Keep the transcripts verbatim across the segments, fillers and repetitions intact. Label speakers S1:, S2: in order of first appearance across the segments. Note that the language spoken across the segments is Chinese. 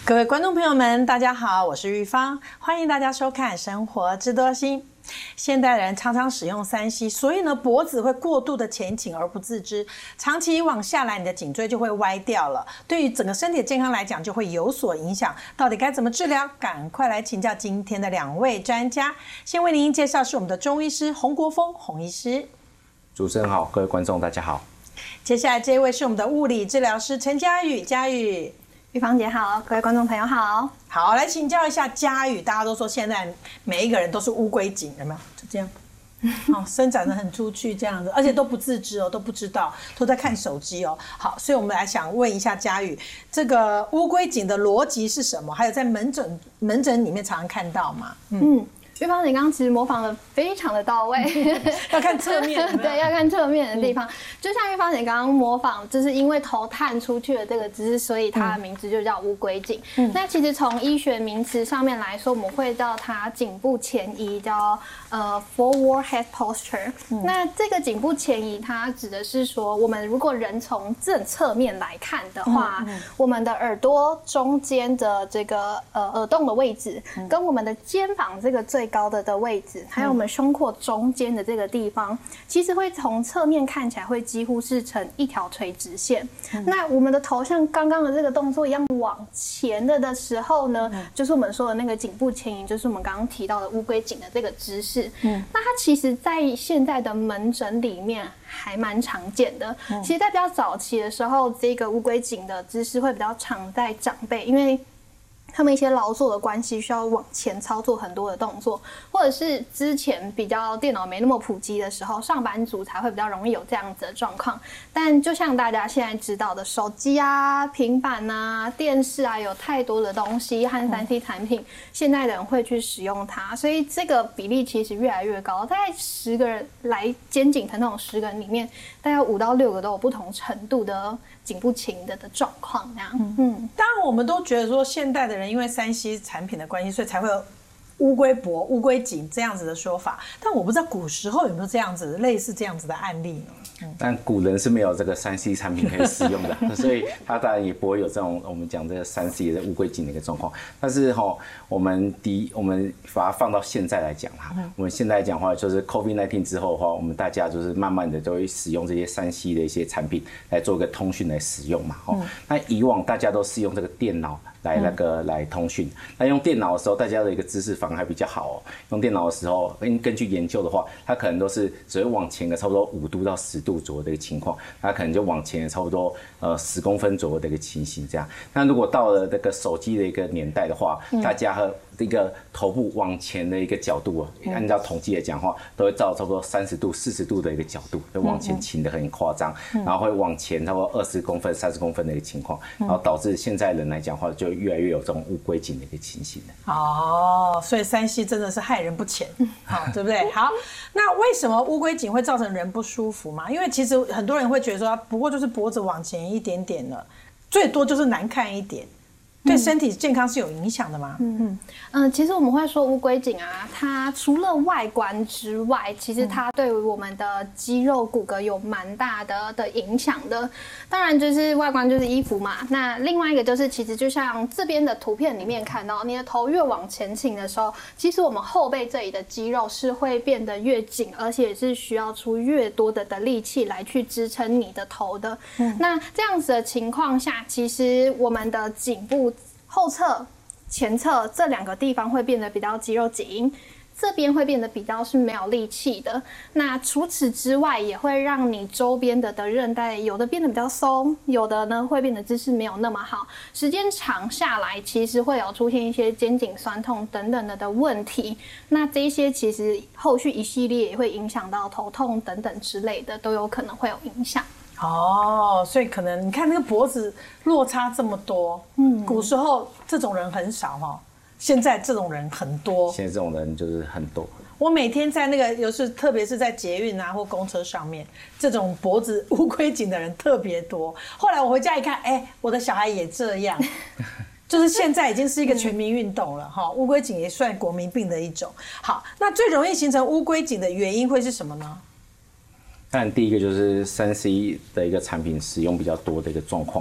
S1: 各位观众朋友们，大家好，我是玉芳，欢迎大家收看《生活知多心》。现代人常常使用三 C， 所以呢，脖子会过度的前倾而不自知，长期往下来，你的颈椎就会歪掉了，对于整个身体的健康来讲就会有所影响。到底该怎么治疗？赶快来请教今天的两位专家。先为您介绍是我们的中医师洪国峰洪医师。
S2: 主持人好，各位观众大家好。
S1: 接下来这位是我们的物理治疗师陈佳宇，佳宇。
S3: 玉芳姐好，各位观众朋友好。
S1: 好，来请教一下佳宇，大家都说现在每一个人都是乌龟颈，有没有？就这样，哦，伸展的很出去这样子，而且都不自知哦，都不知道，都在看手机哦。好，所以我们来想问一下佳宇，这个乌龟颈的逻辑是什么？还有在门诊门诊里面常常看到吗？
S3: 嗯。嗯玉芳姐刚刚其实模仿的非常的到位，
S1: 要看侧面，
S3: 对，要看侧面的地方。嗯、就像玉芳姐刚刚模仿，就是因为头探出去的这个姿势，所以它的名字就叫乌龟颈。嗯、那其实从医学名词上面来说，我们会叫它颈部前移，叫呃 forward head posture。嗯、那这个颈部前移，它指的是说，我们如果人从正侧面来看的话，嗯嗯、我们的耳朵中间的这个呃耳洞的位置，嗯、跟我们的肩膀这个最高的的位置，还有我们胸廓中间的这个地方，其实会从侧面看起来会几乎是成一条垂直线。嗯、那我们的头像刚刚的这个动作一样往前的的时候呢，嗯、就是我们说的那个颈部前移，就是我们刚刚提到的乌龟颈的这个姿势。嗯，那它其实在现在的门诊里面还蛮常见的。嗯、其实，在比较早期的时候，这个乌龟颈的姿势会比较常在长辈，因为他们一些劳作的关系，需要往前操作很多的动作，或者是之前比较电脑没那么普及的时候，上班族才会比较容易有这样子的状况。但就像大家现在知道的，手机啊、平板啊、电视啊，有太多的东西和三 C 产品，嗯、现在的人会去使用它，所以这个比例其实越来越高。大概十个人来肩颈疼痛十个人里面，大概五到六个都有不同程度的颈部前移的的状况。这样，嗯，
S1: 嗯当然我们都觉得说现代的人因为三 C 产品的关系，所以才会有乌龟脖、乌龟颈这样子的说法。但我不知道古时候有没有这样子类似这样子的案例呢？
S2: 嗯、但古人是没有这个三 C 产品可以使用的，所以他当然也不会有这种我们讲这个三 C 的乌龟颈的一个状况。但是哈、哦，我们第我们把它放到现在来讲哈，嗯、我们现在讲话就是 COVID 十九 之后的话，我们大家就是慢慢的都会使用这些三 C 的一些产品来做一个通讯来使用嘛。哦，嗯、那以往大家都是用这个电脑来那个来通讯，那用电脑的时候，大家的一个姿势反而还比较好哦。用电脑的时候，根据研究的话，它可能都是只会往前个差不多五度到十度左右的一个情况，它可能就往前差不多呃十公分左右的一个情形这样。那如果到了这个手机的一个年代的话，嗯、大家和一个头部往前的一个角度啊，按照统计来讲的话，都会照差不多三十度、四十度的一个角度，会往前倾的很夸张，嗯、然后会往前差不多二十公分、三十公分的一个情况，嗯、然后导致现在人来讲的话，就越来越有这种乌龟颈的一个情形的。
S1: 哦，所以三 C 真的是害人不浅，好，对不对？好，那为什么乌龟颈会造成人不舒服嘛？因为其实很多人会觉得说，不过就是脖子往前一点点了，最多就是难看一点。对身体健康是有影响的吗？嗯
S3: 嗯嗯，其实我们会说乌龟颈啊，它除了外观之外，其实它对于我们的肌肉骨骼有蛮大的的影响的。当然，就是外观就是衣服嘛。那另外一个就是，其实就像这边的图片里面看到，你的头越往前倾的时候，其实我们后背这里的肌肉是会变得越紧，而且是需要出越多的的力气来去支撑你的头的。嗯、那这样子的情况下，其实我们的颈部后侧、前侧这两个地方会变得比较肌肉紧，这边会变得比较是没有力气的。那除此之外，也会让你周边的的韧带有的变得比较松，有的呢会变得姿势没有那么好。时间长下来，其实会有出现一些肩颈酸痛等等的的问题。那这些其实后续一系列也会影响到头痛等等之类的，都有可能会有影响。
S1: 哦，所以可能你看那个脖子落差这么多，嗯，古时候这种人很少哈，现在这种人很多。
S2: 现在这种人就是很多。
S1: 我每天在那个有时特别是在捷运啊或公车上面，这种脖子乌龟颈的人特别多。后来我回家一看，哎，我的小孩也这样。就是现在已经是一个全民运动了哈，乌龟颈也算国民病的一种。好，那最容易形成乌龟颈的原因会是什么呢？
S2: 当然，第一个就是三 C 的一个产品使用比较多的一个状况啦。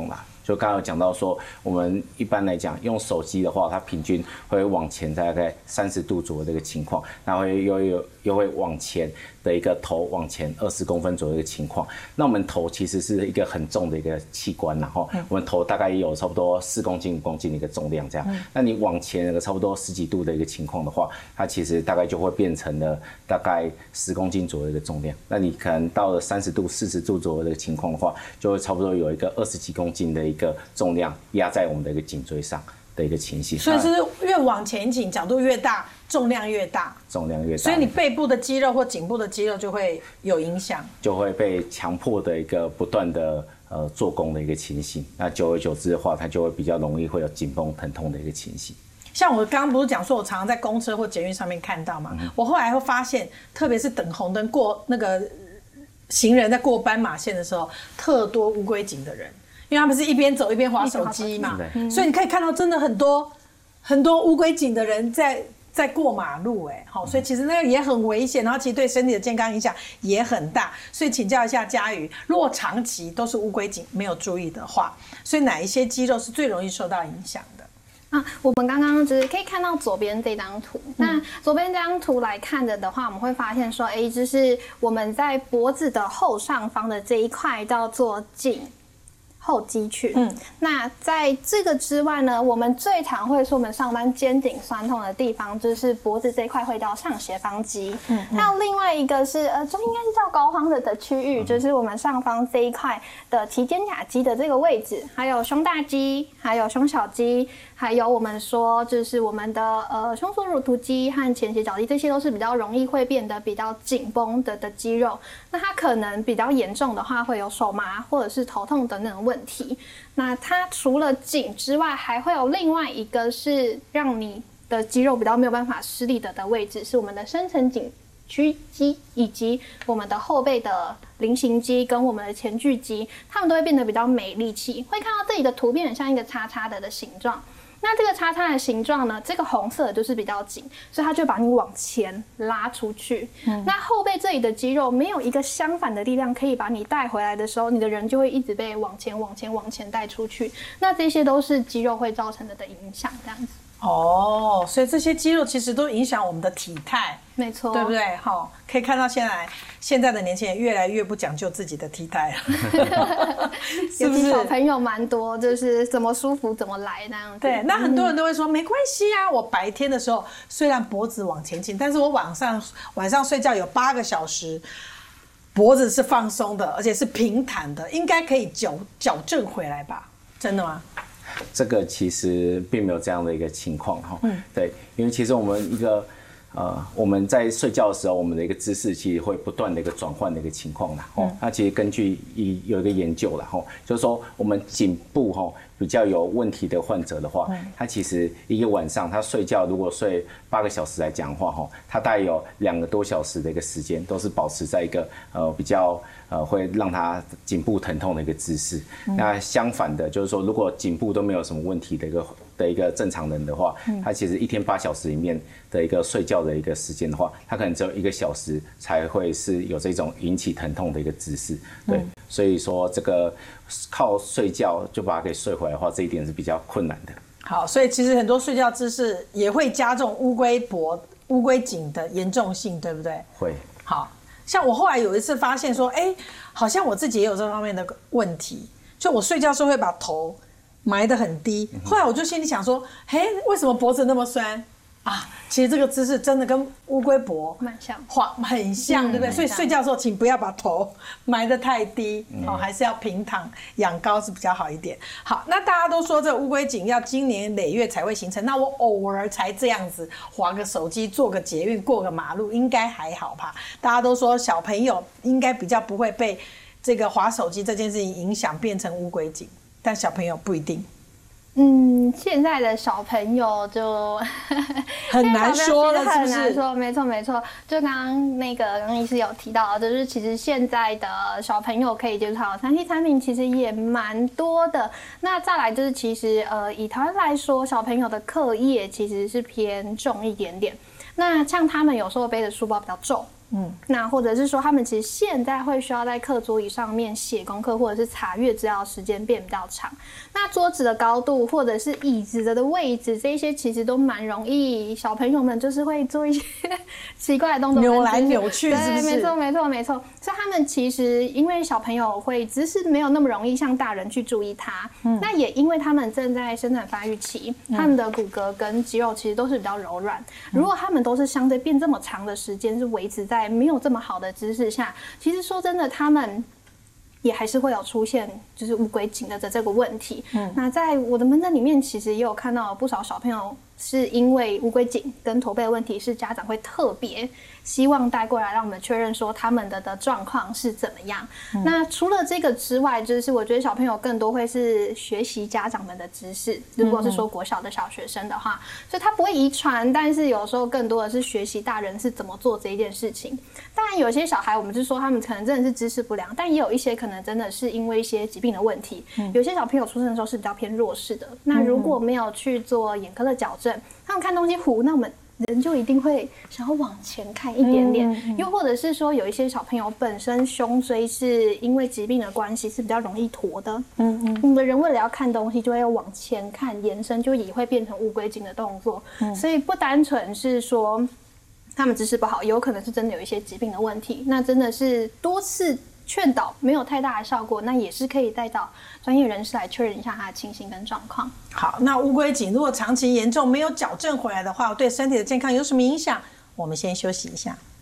S2: 就刚刚有讲到说，我们一般来讲用手机的话，它平均会往前大概三十度左右的一个情况，然后又又又会往前的一个头往前二十公分左右的一个情况。那我们头其实是一个很重的一个器官，然后我们头大概也有差不多四公斤五公斤的一个重量这样。那你往前那个差不多十几度的一个情况的话，它其实大概就会变成了大概十公斤左右的一个重量。那你可能到了三十度、四十度左右的情况的话，就会差不多有一个二十几公斤的一个重量压在我们的一个颈椎上的一个情形。
S1: 所以是越往前倾，角度越大，重量越大，
S2: 重量越大，
S1: 所以你背部的肌肉或颈部的肌肉就会有影响，
S2: 就会被强迫的一个不断的呃做功的一个情形。那久而久之的话，它就会比较容易会有紧绷疼痛的一个情形。
S1: 像我刚刚不是讲说，我常常在公车或捷运上面看到嘛，嗯、我后来会发现，特别是等红灯过那个行人在过斑马线的时候，特多乌龟颈的人，因为他们是一边走一边滑手机嘛，嗯、所以你可以看到真的很多很多乌龟颈的人在在过马路，哎，好，所以其实那个也很危险，然后其实对身体的健康影响也很大。所以请教一下嘉瑜，如果长期都是乌龟颈没有注意的话，所以哪一些肌肉是最容易受到影响的？
S3: 啊，我们刚刚就是可以看到左边这张图。嗯、那左边这张图来看的的话，我们会发现说，哎，就是我们在脖子的后上方的这一块叫做颈后肌群。嗯，那在这个之外呢，我们最常会说我们上班肩颈酸痛的地方，就是脖子这一块会叫上斜方肌。嗯，还有另外一个是呃，这应该是叫膏肓的的区域，就是我们上方这一块的提肩胛肌的这个位置，还有胸大肌，还有胸小肌。还有我们说，就是我们的呃胸锁乳突肌和前斜角肌，这些都是比较容易会变得比较紧绷的的肌肉。那它可能比较严重的话，会有手麻或者是头痛等等的问题。那它除了颈之外，还会有另外一个是让你的肌肉比较没有办法施力的的位置，是我们的深层颈屈肌以及我们的后背的菱形肌跟我们的前锯肌，它们都会变得比较没力气。会看到这里的图片很像一个叉叉的的形状。那这个叉叉的形状呢，这个红色的就是比较紧，所以它就把你往前拉出去。嗯、那后背这里的肌肉没有一个相反的力量可以把你带回来的时候，你的人就会一直被往前、往前、往前带出去。那这些都是肌肉会造成的的影响，这样子。
S1: 哦，所以这些肌肉其实都影响我们的体态，
S3: 没错，
S1: 对不对？好，可以看到现在现在的年轻人越来越不讲究自己的体态了，
S3: 是不是？小朋友蛮多，就是怎么舒服怎么来那样子。
S1: 对，那很多人都会说、嗯、没关系啊，我白天的时候虽然脖子往前倾，但是我晚上晚上睡觉有八个小时，脖子是放松的，而且是平坦的，应该可以矫矫正回来吧？真的吗？
S2: 这个其实并没有这样的一个情况哈，嗯，对，因为其实我们一个呃我们在睡觉的时候，我们的一个姿势其实会不断的一个转换的一个情况啦，哦、嗯，那其实根据一有一个研究啦，哈，就是说我们颈部哈比较有问题的患者的话，嗯、他其实一个晚上他睡觉如果睡八个小时来讲的话，哈，他大概有两个多小时的一个时间都是保持在一个呃比较。呃，会让他颈部疼痛的一个姿势。嗯、那相反的，就是说，如果颈部都没有什么问题的一个的一个正常人的话，嗯、他其实一天八小时里面的一个睡觉的一个时间的话，他可能只有一个小时才会是有这种引起疼痛的一个姿势。对，嗯、所以说这个靠睡觉就把它给睡回来的话，这一点是比较困难的。
S1: 好，所以其实很多睡觉姿势也会加重乌龟脖、乌龟颈的严重性，对不对？
S2: 会。
S1: 好。像我后来有一次发现说，哎，好像我自己也有这方面的问题，就我睡觉时候会把头埋得很低。后来我就心里想说，嘿，为什么脖子那么酸啊？其实这个姿势真的跟乌龟脖
S3: 蛮像，
S1: 很像，对不对？所以睡觉的时候，请不要把头埋得太低，哦，还是要平躺仰高是比较好一点。好，那大家都说这个乌龟颈要经年累月才会形成，那我偶尔才这样子滑个手机、坐个捷运、过个马路，应该还好吧？大家都说小朋友应该比较不会被这个滑手机这件事情影响变成乌龟颈，但小朋友不一定。
S3: 嗯，现在的小朋友就
S1: 很难说了，是不是？
S3: 很难说，没错没错。就刚刚那个刚刚医师有提到的，就是其实现在的小朋友可以接触到三 C 产品，其实也蛮多的。那再来就是，其实呃，以台湾来说，小朋友的课业其实是偏重一点点。那像他们有时候背的书包比较重。 嗯，那或者是说他们其实现在会需要在课桌椅上面写功课或者是查阅资料的时间变比较长。那桌子的高度或者是椅子的位置，这些其实都蛮容易，小朋友们就是会做一些奇怪的动作，
S1: 扭来扭去，是不是？
S3: 对，没错，没错，没错。所以他们其实因为小朋友会姿势没有那么容易像大人去注意它，嗯，那也因为他们正在生长发育期，嗯、他们的骨骼跟肌肉其实都是比较柔软。嗯、如果他们都是相对变这么长的时间是维持在没有这么好的姿势下，其实说真的，他们也还是会有出现就是乌龟颈的这个问题。嗯，那在我的门诊里面，其实也有看到不少小朋友是因为乌龟颈跟驼背的问题，是家长会特别希望带过来，让我们确认说他们的的状况是怎么样。嗯、那除了这个之外，就是我觉得小朋友更多会是学习家长们的知识。如果是说国小的小学生的话，所以他不会遗传，但是有时候更多的是学习大人是怎么做这一件事情。当然，有些小孩我们是说他们可能真的是知识不良，但也有一些可能真的是因为一些疾病的问题。嗯、有些小朋友出生的时候是比较偏弱势的，那如果没有去做眼科的矫正，他们看东西糊，那我们人就一定会想要往前看一点点。嗯嗯、又或者是说，有一些小朋友本身胸椎是因为疾病的关系是比较容易驼的。嗯嗯，我们的人为了要看东西，就会要往前看，延伸就也会变成乌龟颈的动作。嗯、所以不单纯是说他们知识不好，有可能是真的有一些疾病的问题。那真的是多次劝导没有太大的效果，那也是可以带到专业人士来确认一下他的情形跟状况。
S1: 好，那乌龟颈如果长期严重没有矫正回来的话，对身体的健康有什么影响？我们先休息一下。